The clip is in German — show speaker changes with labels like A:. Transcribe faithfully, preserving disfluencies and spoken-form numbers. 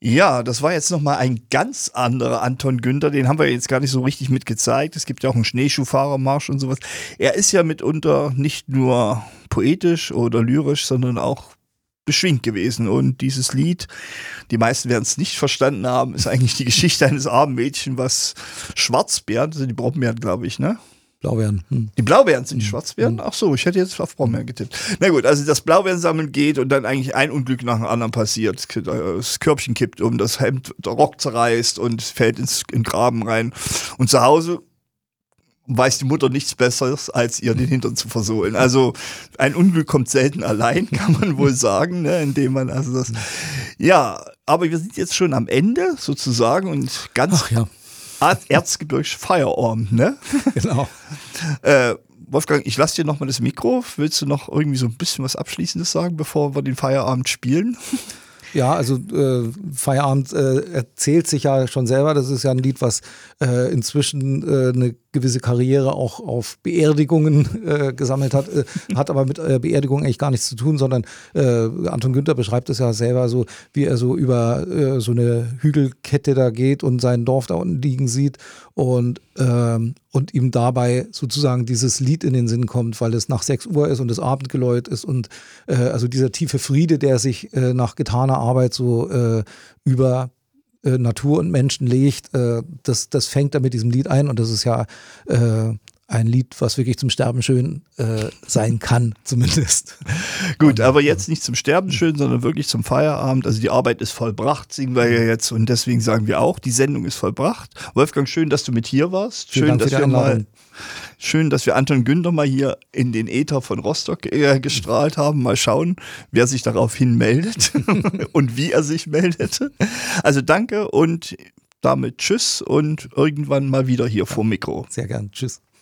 A: Ja, das war jetzt nochmal ein ganz anderer Anton Günther, den haben wir jetzt gar nicht so richtig mit gezeigt. Es gibt ja auch einen Schneeschuhfahrermarsch und sowas. Er ist ja mitunter nicht nur poetisch oder lyrisch, sondern auch beschwingt gewesen. Und dieses Lied, die meisten werden es nicht verstanden haben, ist eigentlich die Geschichte eines armen Mädchens, was Schwarzbären, das sind die Brombeeren, glaube ich, ne?
B: Blaubeeren. Hm.
A: Die Blaubeeren sind die Schwarzbeeren? Ach so, ich hätte jetzt auf Brombeeren getippt. Na gut, also das Blaubeeren-Sammeln geht und dann eigentlich ein Unglück nach dem anderen passiert. Das Körbchen kippt um, das Hemd, der Rock zerreißt und fällt ins in den Graben rein. Und zu Hause weiß die Mutter nichts Besseres, als ihr den Hintern zu versohlen. Also ein Unglück kommt selten allein, kann man wohl sagen, ne? Indem man also das. Ja, aber wir sind jetzt schon am Ende sozusagen und ganz.
B: Ach ja.
A: Erzgebirgs Firearm, ne?
B: Genau.
A: äh, Wolfgang, ich lasse dir nochmal das Mikro. Willst du noch irgendwie so ein bisschen was Abschließendes sagen, bevor wir den Feierabend spielen?
B: Ja, also äh, Feierabend äh, erzählt sich ja schon selber. Das ist ja ein Lied, was äh, inzwischen äh, eine gewisse Karriere auch auf Beerdigungen äh, gesammelt hat, äh, hat aber mit äh, Beerdigungen eigentlich gar nichts zu tun, sondern äh, Anton Günther beschreibt es ja selber so, wie er so über äh, so eine Hügelkette da geht und sein Dorf da unten liegen sieht und, ähm, und ihm dabei sozusagen dieses Lied in den Sinn kommt, weil es nach sechs Uhr ist und das Abendgeläut ist und äh, also dieser tiefe Friede, der sich äh, nach getaner Arbeit so äh, über äh, Natur und Menschen legt, äh, das, das fängt da mit diesem Lied ein und das ist ja äh, ein Lied, was wirklich zum Sterben schön äh, sein kann, zumindest.
A: Gut, aber jetzt nicht zum Sterben schön, sondern wirklich zum Feierabend. Also die Arbeit ist vollbracht, singen wir ja jetzt und deswegen sagen wir auch, die Sendung ist vollbracht. Wolfgang, schön, dass du mit hier warst.
B: Vielen
A: Schön,
B: Dank
A: dass
B: für die
A: wir
B: Einladung.
A: mal Schön, dass wir Anton Günther mal hier in den Äther von Rostock äh, gestrahlt haben. Mal schauen, wer sich daraufhin meldet und wie er sich meldet. Also danke und damit tschüss und irgendwann mal wieder hier vor Mikro.
B: Sehr gern. Tschüss.